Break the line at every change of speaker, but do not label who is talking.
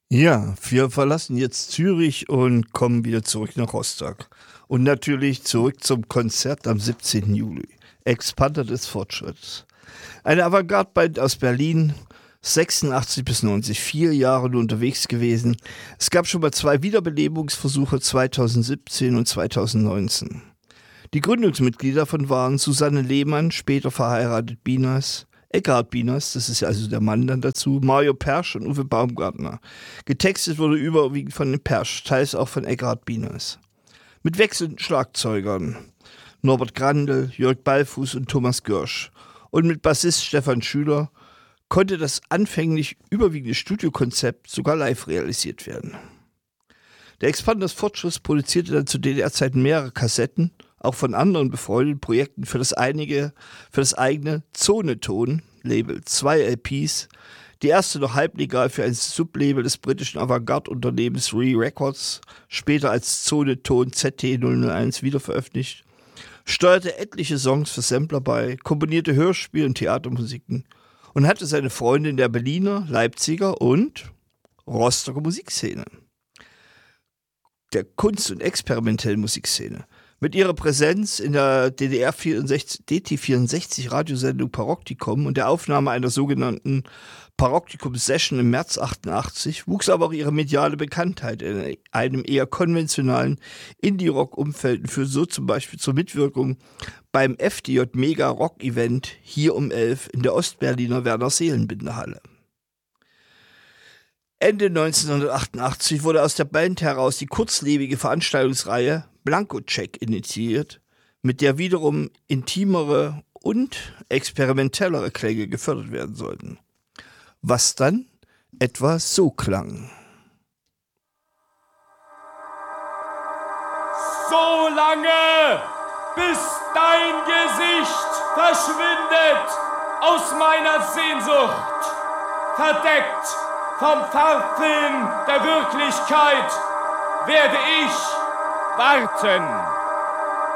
Ja, wir verlassen jetzt Zürich und kommen wieder zurück nach Rostock. Und natürlich zurück zum Konzert am 17. Juli. Expander des Fortschritts. Eine Avantgarde-Band aus Berlin, 86 bis 90, 4 Jahre nur unterwegs gewesen. Es gab schon mal 2 Wiederbelebungsversuche 2017 und 2019. Die Gründungsmitglieder davon waren Susanne Lehmann, später verheiratet Binas, Eckhard Binas, das ist ja also der Mann dann dazu, Mario Persch und Uwe Baumgartner. Getextet wurde überwiegend von den Persch, teils auch von Eckhard Binas. Mit wechselnden Schlagzeugern Norbert Grandl, Jörg Ballfuß und Thomas Görsch. Und mit Bassist Stefan Schüler konnte das anfänglich überwiegende Studiokonzept sogar live realisiert werden. Der Expander des Fortschritts produzierte dann zu DDR-Zeiten mehrere Kassetten, auch von anderen befreundeten Projekten für das eigene Zoneton-Label, 2 LPs, die erste noch halblegal für ein Sublabel des britischen Avantgarde-Unternehmens Re-Records, später als Zoneton ZT001 wiederveröffentlicht, steuerte etliche Songs für Sampler bei, komponierte Hörspiel- und Theatermusiken und hatte seine Freunde in der Berliner, Leipziger und Rostocker Musikszene, der Kunst- und experimentellen Musikszene. Mit ihrer Präsenz in der DT64-Radiosendung Paroktikum und der Aufnahme einer sogenannten Paroktikum-Session im März 88 wuchs aber auch ihre mediale Bekanntheit in einem eher konventionellen Indie-Rock-Umfeld und führte so zum Beispiel zur Mitwirkung beim FDJ-Mega-Rock-Event hier um 11 in der Ostberliner Werner-Seelenbinder-Halle. Ende 1988 wurde aus der Band heraus die kurzlebige Veranstaltungsreihe Blanko-Check initiiert, mit der wiederum intimere und experimentellere Klänge gefördert werden sollten. Was dann etwa so klang.
So lange, bis dein Gesicht verschwindet aus meiner Sehnsucht, verdeckt vom Farbfilm der Wirklichkeit, werde ich warten.